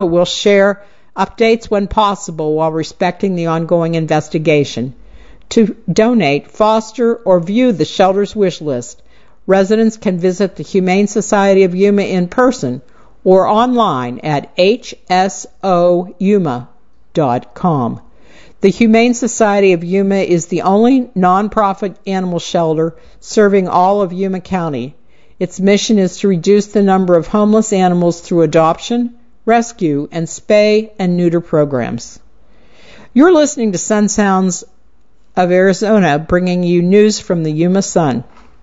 will share updates when possible while respecting the ongoing investigation. To donate, foster, or view the shelter's wish list, residents can visit the Humane Society of Yuma in person or online at hsoyuma.com. The Humane Society of Yuma is the only nonprofit animal shelter serving all of Yuma County. Its mission is to reduce the number of homeless animals through adoption, rescue, and spay and neuter programs. You're listening to Sun Sounds of Arizona, bringing you news from the Yuma Sun.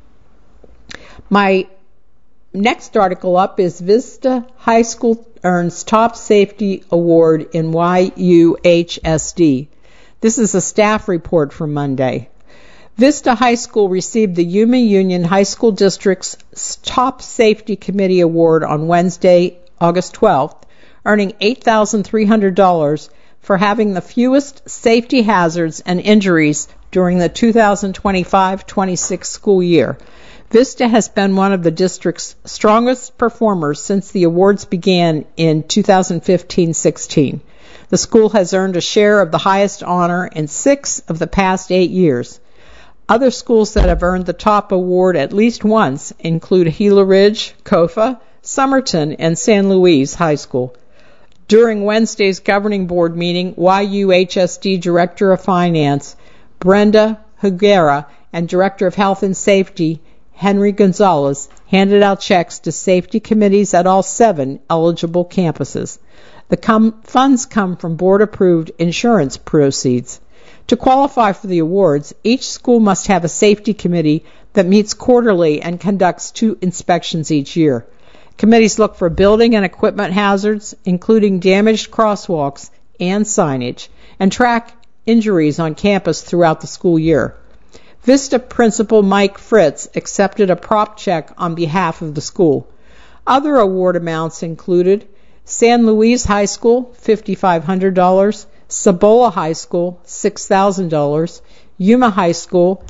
My next article up is Vista High School earns Top Safety Award in YUHSD. This is a staff report from Monday. Vista High School received the Yuma Union High School District's Top Safety Committee Award on Wednesday, August 12th, earning $8,300 for having the fewest safety hazards and injuries during the 2025-26 school year. Vista has been one of the district's strongest performers since the awards began in 2015-16. The school has earned a share of the highest honor in 6 of the past 8 years. Other schools that have earned the top award at least once include Gila Ridge, Kofa, Somerton, and San Luis High School. During Wednesday's governing board meeting, YUHSD Director of Finance Brenda Higuera and Director of Health and Safety Henry Gonzalez handed out checks to safety committees at all 7 eligible campuses. The funds come from board-approved insurance proceeds. To qualify for the awards, each school must have a safety committee that meets quarterly and conducts 2 inspections each year. Committees look for building and equipment hazards, including damaged crosswalks and signage, and track injuries on campus throughout the school year. Vista Principal Mike Fritz accepted a prop check on behalf of the school. Other award amounts included San Luis High School, $5,500, Cibola High School, $6,000, Yuma High School,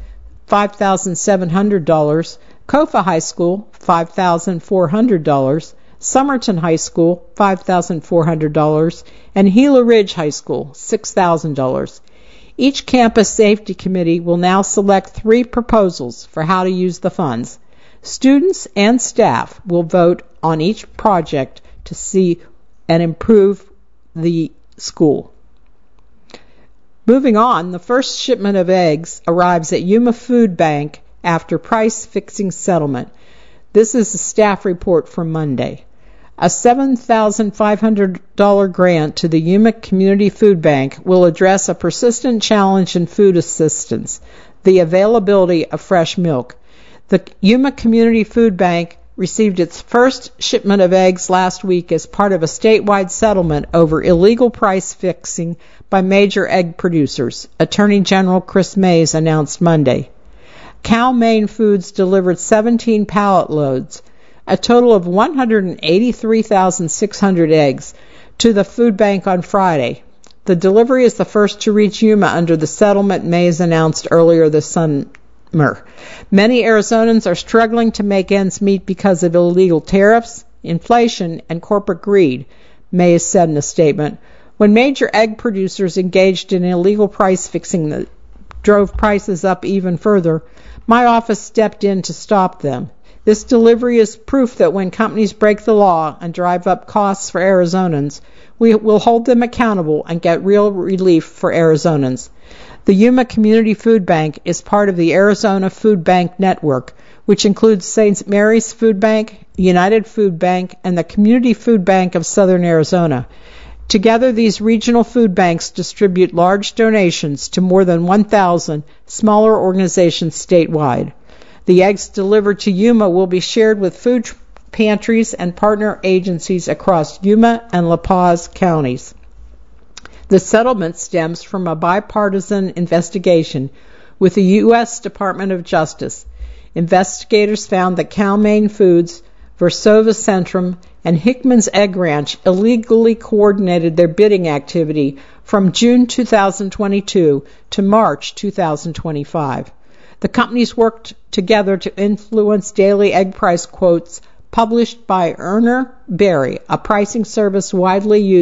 $5,700, Kofa High School, $5,400, Somerton High School, $5,400, and Gila Ridge High School, $6,000. Each campus safety committee will now select 3 proposals for how to use the funds. Students and staff will vote on each project to see and improve the school. Moving on, the first shipment of eggs arrives at Yuma Food Bank after price-fixing settlement. This is a staff report from Monday. A $7,500 grant to the Yuma Community Food Bank will address a persistent challenge in food assistance, the availability of fresh milk. The Yuma Community Food Bank received its first shipment of eggs last week as part of a statewide settlement over illegal price fixing by major egg producers, Attorney General Chris Mays announced Monday. Cal-Maine Foods delivered 17 pallet loads, a total of 183,600 eggs, to the food bank on Friday. The delivery is the first to reach Yuma under the settlement Mays announced earlier this summer. Many Arizonans are struggling to make ends meet because of illegal tariffs, inflation, and corporate greed, Mays said in a statement. When major egg producers engaged in illegal price fixing that drove prices up even further, my office stepped in to stop them. This delivery is proof that when companies break the law and drive up costs for Arizonans, we will hold them accountable and get real relief for Arizonans. The Yuma Community Food Bank is part of the Arizona Food Bank Network, which includes St. Mary's Food Bank, United Food Bank, and the Community Food Bank of Southern Arizona. Together, these regional food banks distribute large donations to more than 1,000 smaller organizations statewide. The eggs delivered to Yuma will be shared with food pantries and partner agencies across Yuma and La Paz counties. The settlement stems from a bipartisan investigation with the U.S. Department of Justice. Investigators found that Cal-Maine Foods, Versova Centrum, and Hickman's Egg Ranch illegally coordinated their bidding activity from June 2022 to March 2025. The companies worked together to influence daily egg price quotes published by Urner Berry, a pricing service widely used